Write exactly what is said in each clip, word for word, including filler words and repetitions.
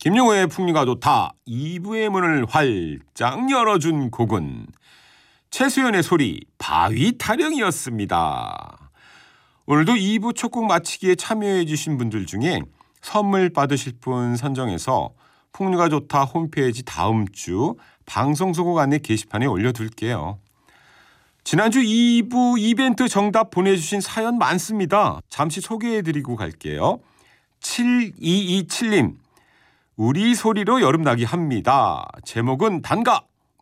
김용호의 풍류가 좋다 이 부의 문을 활짝 열어준 곡은 최수연의 소리 바위 타령이었습니다. 오늘도 이 부 첫 곡 마치기에 참여해 주신 분들 중에 선물 받으실 분 선정해서 풍류가 좋다 홈페이지 다음 주 방송 소곡 안내 게시판에 올려둘게요. 지난주 이 부 이벤트 정답 보내주신 사연 많습니다. 잠시 소개해드리고 갈게요. 칠이이칠 님 우리 소리로 여름나기 합니다. 제목은 단가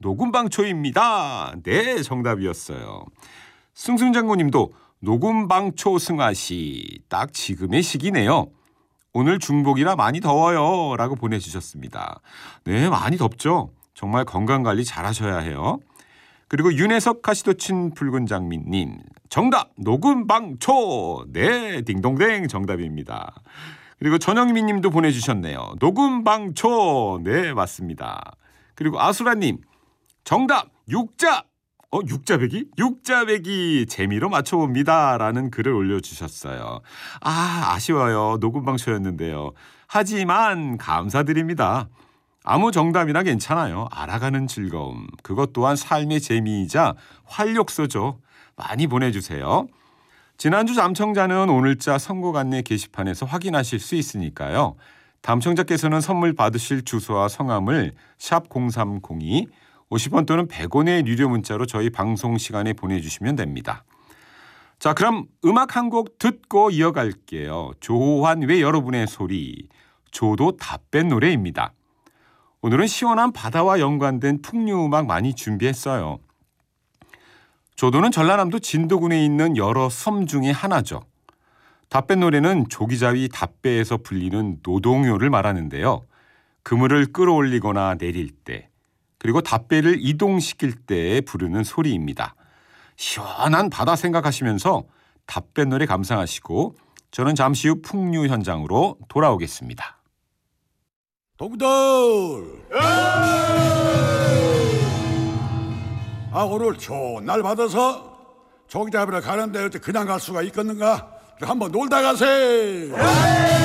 녹음방초입니다. 네, 정답이었어요. 승순장군님도 녹음방초 승하시 딱 지금의 시기네요. 오늘 중복이라 많이 더워요 라고 보내주셨습니다. 네, 많이 덥죠. 정말 건강관리 잘하셔야 해요. 그리고 윤혜석 가시도친 붉은 장미님 정답 녹음방초. 네, 딩동댕 정답입니다. 그리고 전영민 님도 보내주셨네요. 녹음방초. 네, 맞습니다. 그리고 아수라님 정답 육자. 어, 육자배기? 육자배기 재미로 맞춰봅니다 라는 글을 올려주셨어요. 아, 아쉬워요. 녹음방초였는데요. 하지만 감사드립니다. 아무 정답이나 괜찮아요. 알아가는 즐거움. 그것 또한 삶의 재미이자 활력소죠. 많이 보내주세요. 지난주 당첨자는 오늘자 선곡 안내 게시판에서 확인하실 수 있으니까요. 당첨자께서는 선물 받으실 주소와 성함을 샵 공삼공이 오십 원 또는 백 원의 유료 문자로 저희 방송 시간에 보내주시면 됩니다. 자, 그럼 음악 한 곡 듣고 이어갈게요. 조호환 왜 여러분의 소리 조도 다 뺀 노래입니다. 오늘은 시원한 바다와 연관된 풍류 음악 많이 준비했어요. 조도는 전라남도 진도군에 있는 여러 섬 중에 하나죠. 답배 노래는 조기자위 답배에서 불리는 노동요를 말하는데요. 그물을 끌어올리거나 내릴 때 그리고 답배를 이동시킬 때 부르는 소리입니다. 시원한 바다 생각하시면서 답배 노래 감상하시고 저는 잠시 후 풍류 현장으로 돌아오겠습니다. 동들! 아, 오늘 좋은 날 받아서 조기 잡으러 가는데 어떻게 그냥 갈 수가 있겠는가? 한번 놀다 가세!